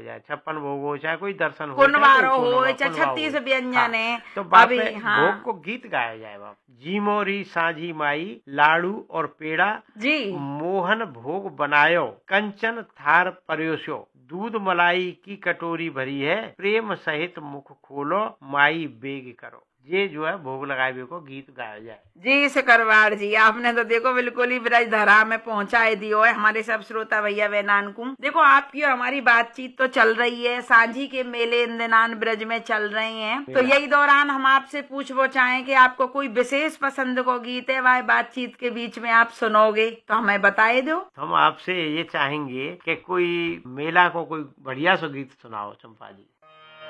गाया जाए, 56 भोग हो चाहे कोई दर्शन हो, कुनवारो हो चाहे 36 व्यंजन है। तो बाप हाँ। भोग को गीत गाया जाए बाप। जी मोरी साझी माई लाड़ू और पेड़ा जी, मोहन भोग बनायो, कंचन थार परोस्यो, दूध मलाई की कटोरी भरी है, प्रेम सहित मुख खोलो, माई बेग करो। ये जो है भोग लगाए हुए को गीत गाया जाए। जी सकरवार जी, आपने तो देखो बिल्कुल ही ब्रज धरा में पहुंचाए दियो है हमारे सब श्रोता भैया बहनान को। देखो आपकी और हमारी बातचीत तो चल रही है, सांझी के मेले इन दिनान ब्रज में चल रहे हैं, तो यही दौरान हम आपसे पूछना चाहें कि आपको कोई विशेष पसंद को गीत है वह बातचीत के बीच में आप सुनोगे तो हमें बताए दो। हम आपसे ये चाहेंगे कि कोई मेला को कोई बढ़िया सा गीत सुनाओ चंपा जी।